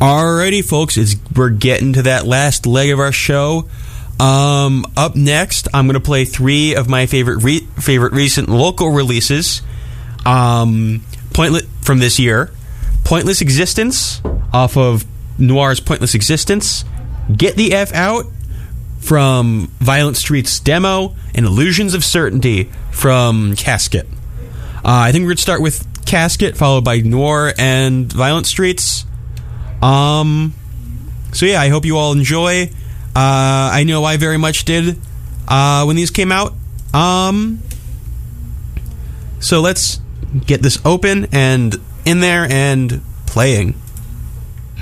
Alrighty, folks, we're getting to that last leg of our show. Up next, I'm going to play 3 of my favorite recent local releases. Pointless from this year. Pointless Existence off of Noir's Pointless Existence. Get the F Out from Violent Street's demo. And Illusions of Certainty from Casket. I think we're going to start with Casket, followed by Noir and Violent Streets. So yeah, I hope you all enjoy. I know I very much did when these came out. So let's get this open and in there and playing.